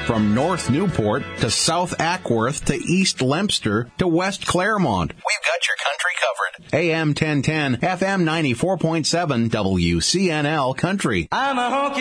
from North Newport to South Ackworth to East Lempster to West Claremont. We've got your country covered. AM 1010, FM 94.7, WCNL Country. I'm a honky